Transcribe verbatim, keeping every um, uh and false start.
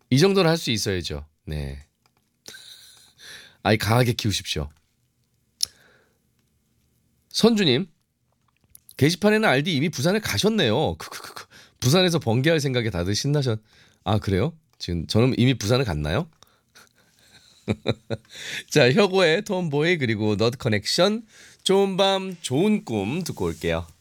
이 정도는 할 수 있어야죠. 네. 아이 강하게 키우십시오. 선주님, 게시판에는 알디 이미 부산에 가셨네요. 크크크크. 부산에서 번개할 생각에 다들 신나셨. 아 그래요? 지금 저는 이미 부산에 갔나요? 자, 혁오의 톰보이 그리고 너드 커넥션 좋은 밤 좋은 꿈 듣고 올게요.